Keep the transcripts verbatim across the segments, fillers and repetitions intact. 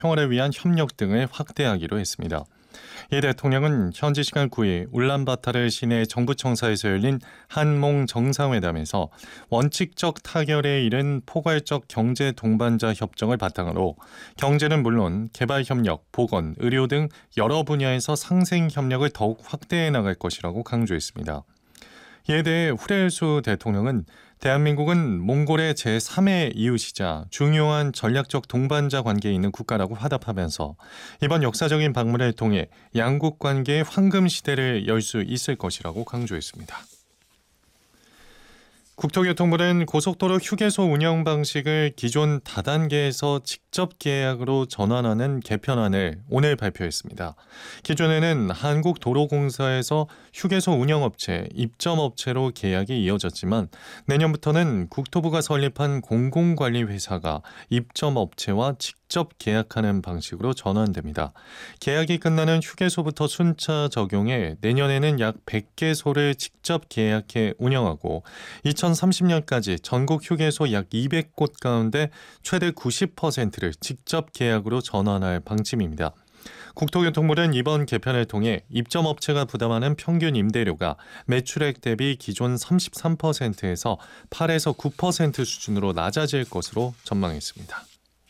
평화를 위한 협력 등을 확대하기로 했습니다. 이 대통령은 현지 시간 구 일 울란바타르 시내 정부청사에서 열린 한몽 정상회담에서 원칙적 타결에 이른 포괄적 경제 동반자 협정을 바탕으로 경제는 물론 개발 협력, 보건, 의료 등 여러 분야에서 상생 협력을 더욱 확대해 나갈 것이라고 강조했습니다. 이에 대해 후레일수 대통령은 대한민국은 몽골의 제삼의 이웃이자 중요한 전략적 동반자 관계에 있는 국가라고 화답하면서 이번 역사적인 방문을 통해 양국 관계의 황금 시대를 열 수 있을 것이라고 강조했습니다. 국토교통부는 고속도로 휴게소 운영 방식을 기존 다단계에서 직접 계약으로 전환하는 개편안을 오늘 발표했습니다. 기존에는 한국도로공사에서 휴게소 운영업체, 입점업체로 계약이 이어졌지만 내년부터는 국토부가 설립한 공공관리회사가 입점업체와 직접 계약하는 방식으로 전환됩니다. 계약이 끝나는 휴게소부터 순차 적용해 내년에는 약 백 개소를 직접 계약해 운영하고 이천삼십 년까지 전국 휴게소 약 이백 곳 가운데 최대 구십 퍼센트를 직접 계약으로 전환할 방침입니다. 국토교통부는 이번 개편을 통해 입점업체가 부담하는 평균 임대료가 매출액 대비 기존 삼십삼 퍼센트에서 팔에서 구 퍼센트 수준으로 낮아질 것으로 전망했습니다.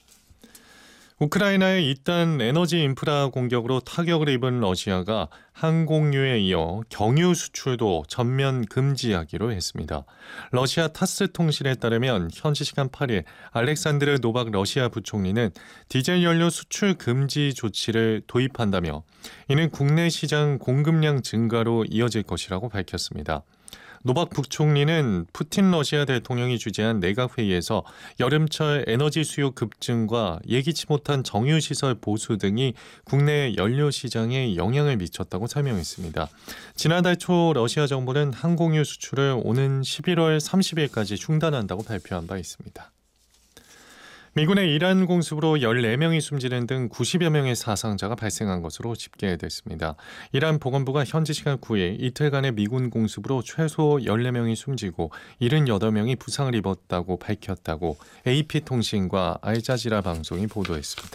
우크라이나의 이딴 에너지 인프라 공격으로 타격을 입은 러시아가 항공유에 이어 경유 수출도 전면 금지하기로 했습니다. 러시아 타스 통신에 따르면 현지 시간 팔 일 알렉산드르 노박 러시아 부총리는 디젤 연료 수출 금지 조치를 도입한다며 이는 국내 시장 공급량 증가로 이어질 것이라고 밝혔습니다. 노박 부총리는 푸틴 러시아 대통령이 주재한 내각회의에서 여름철 에너지 수요 급증과 예기치 못한 정유시설 보수 등이 국내 연료 시장에 영향을 미쳤다고 설명했습니다. 지난달 초 러시아 정부는 항공유 수출을 오는 십일월 삼십일까지 중단한다고 발표한 바 있습니다. 미군의 이란 공습으로 열네 명이 숨지는 등 구십여 명의 사상자가 발생한 것으로 집계됐습니다. 이란 보건부가 현지 시간 구 일 이틀간의 미군 공습으로 최소 열네 명이 숨지고 칠십팔 명이 부상을 입었다고 밝혔다고 에이피통신과 알자지라 방송이 보도했습니다.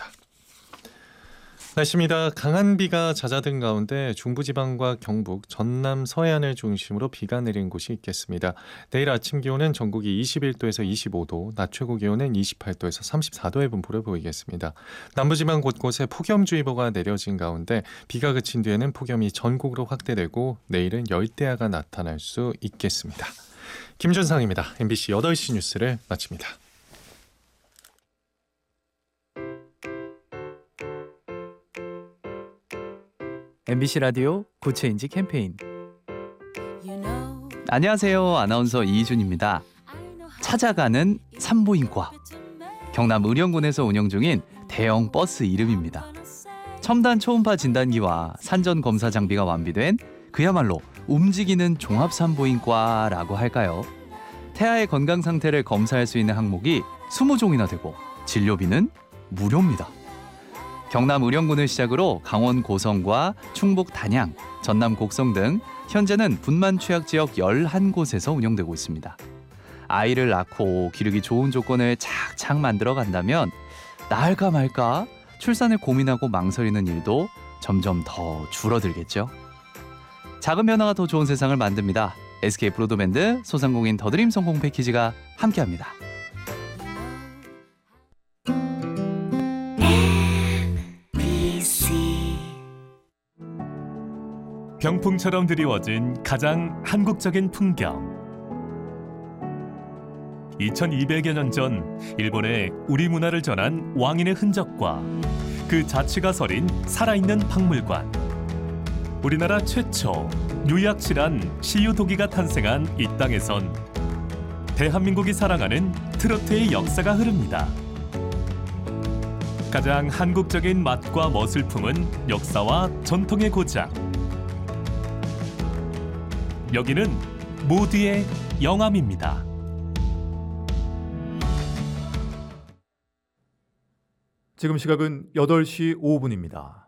날씨입니다. 강한 비가 잦아든 가운데 중부지방과 경북, 전남, 서해안을 중심으로 비가 내린 곳이 있겠습니다. 내일 아침 기온은 전국이 이십일 도에서 이십오 도, 낮 최고 기온은 이십팔 도에서 삼십사 도의 분포를 보이겠습니다. 남부지방 곳곳에 폭염주의보가 내려진 가운데 비가 그친 뒤에는 폭염이 전국으로 확대되고 내일은 열대야가 나타날 수 있겠습니다. 김준상입니다. 엠비씨 여덟 시 뉴스를 마칩니다. 엠비씨 라디오 구체인지 캠페인. 안녕하세요. 아나운서 이희준입니다. 찾아가는 산부인과. 경남 의령군에서 운영 중인 대형 버스 이름입니다. 첨단 초음파 진단기와 산전 검사 장비가 완비된 그야말로 움직이는 종합산부인과라고 할까요? 태아의 건강 상태를 검사할 수 있는 항목이 이십 종이나 되고 진료비는 무료입니다. 경남 의령군을 시작으로 강원 고성과 충북 단양, 전남 곡성 등 현재는 분만 취약 지역 열한 곳에서 운영되고 있습니다. 아이를 낳고 기르기 좋은 조건을 착착 만들어 간다면 낳을까 말까 출산을 고민하고 망설이는 일도 점점 더 줄어들겠죠. 작은 변화가 더 좋은 세상을 만듭니다. 에스케이 브로드밴드 소상공인 더드림 성공 패키지가 함께합니다. 병풍처럼 드리워진 가장 한국적인 풍경. 이천이백여 년 전 일본에 우리 문화를 전한 왕인의 흔적과 그 자취가 서린 살아있는 박물관. 우리나라 최초 유약실한 시유도기가 탄생한 이 땅에선 대한민국이 사랑하는 트로트의 역사가 흐릅니다. 가장 한국적인 맛과 멋을 품은 역사와 전통의 고장. 여기는 모두의 영암입니다. 지금 시각은 여덟 시 오 분입니다.